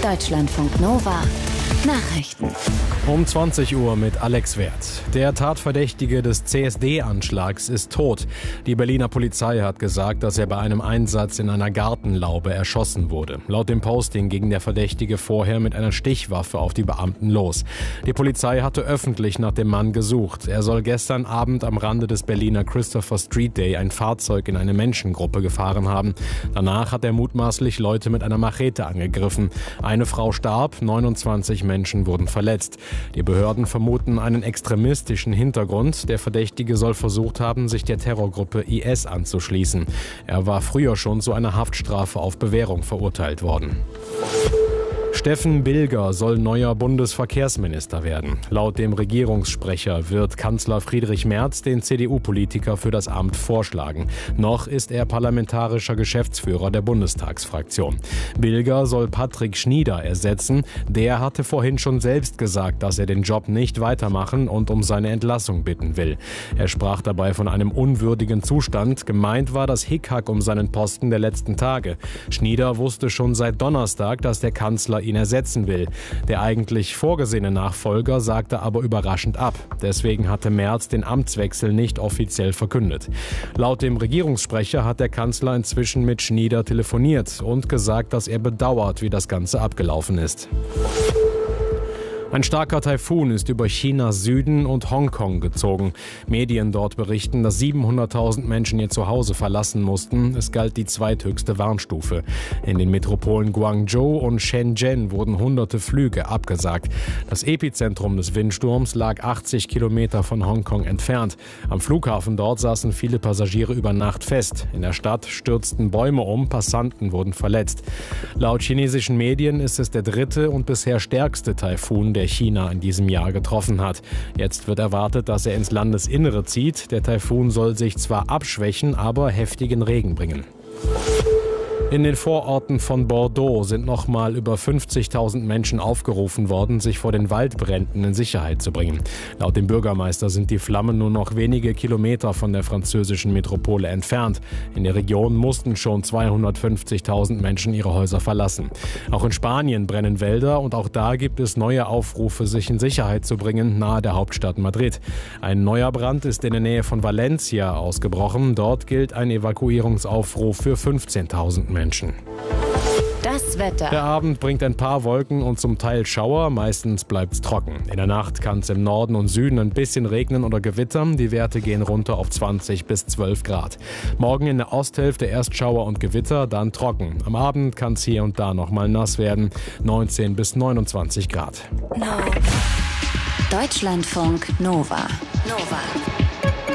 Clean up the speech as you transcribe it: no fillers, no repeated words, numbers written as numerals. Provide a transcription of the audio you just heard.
Deutschlandfunk Nova Nachrichten. Um 20 Uhr mit Alex Werth. Der Tatverdächtige des CSD-Anschlags ist tot. Die Berliner Polizei hat gesagt, dass er bei einem Einsatz in einer Gartenlaube erschossen wurde. Laut dem Posting ging der Verdächtige vorher mit einer Stichwaffe auf die Beamten los. Die Polizei hatte öffentlich nach dem Mann gesucht. Er soll gestern Abend am Rande des Berliner Christopher Street Day ein Fahrzeug in eine Menschengruppe gefahren haben. Danach hat er mutmaßlich Leute mit einer Machete angegriffen. Eine Frau starb, 29 Menschen wurden verletzt. Die Behörden vermuten einen extremistischen Hintergrund. Der Verdächtige soll versucht haben, sich der Terrorgruppe IS anzuschließen. Er war früher schon zu einer Haftstrafe auf Bewährung verurteilt worden. Steffen Bilger soll neuer Bundesverkehrsminister werden. Laut dem Regierungssprecher wird Kanzler Friedrich Merz den CDU-Politiker für das Amt vorschlagen. Noch ist er parlamentarischer Geschäftsführer der Bundestagsfraktion. Bilger soll Patrick Schnieder ersetzen. Der hatte vorhin schon selbst gesagt, dass er den Job nicht weitermachen und um seine Entlassung bitten will. Er sprach dabei von einem unwürdigen Zustand. Gemeint war das Hickhack um seinen Posten der letzten Tage. Schnieder wusste schon seit Donnerstag, dass der Kanzler ihn ersetzen will. Der eigentlich vorgesehene Nachfolger sagte aber überraschend ab. Deswegen hatte Merz den Amtswechsel nicht offiziell verkündet. Laut dem Regierungssprecher hat der Kanzler inzwischen mit Schnieder telefoniert und gesagt, dass er bedauert, wie das Ganze abgelaufen ist. Ein starker Taifun ist über Chinas Süden und Hongkong gezogen. Medien dort berichten, dass 700.000 Menschen ihr Zuhause verlassen mussten. Es galt die zweithöchste Warnstufe. In den Metropolen Guangzhou und Shenzhen wurden hunderte Flüge abgesagt. Das Epizentrum des Windsturms lag 80 Kilometer von Hongkong entfernt. Am Flughafen dort saßen viele Passagiere über Nacht fest. In der Stadt stürzten Bäume um, Passanten wurden verletzt. Laut chinesischen Medien ist es der dritte und bisher stärkste Taifun, der China in diesem Jahr getroffen hat. Jetzt wird erwartet, dass er ins Landesinnere zieht. Der Taifun soll sich zwar abschwächen, aber heftigen Regen bringen. In den Vororten von Bordeaux sind nochmal über 50.000 Menschen aufgerufen worden, sich vor den Waldbränden in Sicherheit zu bringen. Laut dem Bürgermeister sind die Flammen nur noch wenige Kilometer von der französischen Metropole entfernt. In der Region mussten schon 250.000 Menschen ihre Häuser verlassen. Auch in Spanien brennen Wälder und auch da gibt es neue Aufrufe, sich in Sicherheit zu bringen, nahe der Hauptstadt Madrid. Ein neuer Brand ist in der Nähe von Valencia ausgebrochen. Dort gilt ein Evakuierungsaufruf für 15.000 Menschen. Das Wetter. Der Abend bringt ein paar Wolken und zum Teil Schauer, meistens bleibt es trocken. In der Nacht kann es im Norden und Süden ein bisschen regnen oder gewittern. Die Werte gehen runter auf 20 bis 12 Grad. Morgen in der Osthälfte erst Schauer und Gewitter, dann trocken. Am Abend kann es hier und da nochmal nass werden, 19 bis 29 Grad. Deutschlandfunk Nova.